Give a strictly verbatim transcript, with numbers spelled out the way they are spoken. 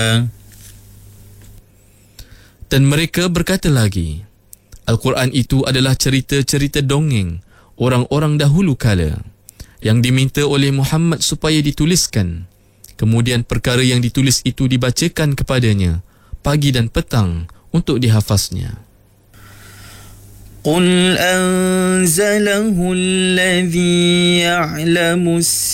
Dan mereka berkata lagi, Al-Quran itu adalah cerita-cerita dongeng orang-orang dahulu kala yang diminta oleh Muhammad supaya dituliskan. Kemudian perkara yang ditulis itu dibacakan kepadanya pagi dan petang untuk dihafaznya. قل أنزله الذي يعلم السر